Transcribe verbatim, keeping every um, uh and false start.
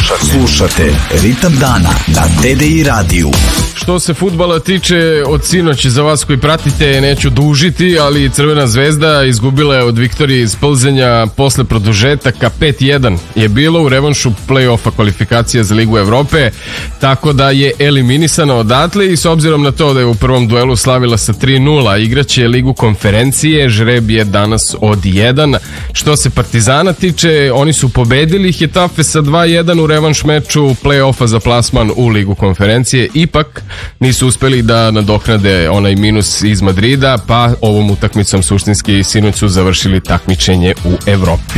Slušate Ritam dana na T D I radiju. Što se fudbala tiče, od sinoć za vas koji pratite neću dužiti, ali Crvena zvezda izgubila je od Viktorije iz Plzenja posle produžetaka. Pet jedan je bilo u revanšu play-offa kvalifikacija za Ligu Evrope, tako da je eliminisana odatle i s obzirom na to da je u prvom duelu slavila sa tri nula, igraće Ligu konferencije, žreb je danas od jedan. Što se Partizana tiče, oni su pobedili Hetafe sa dva jedan u revanš meču play-offa za plasman u Ligu konferencije, ipak nisu uspeli da nadoknade onaj minus iz Madrida, pa ovom utakmicom suštinski sinoć su završili takmičenje u Evropi.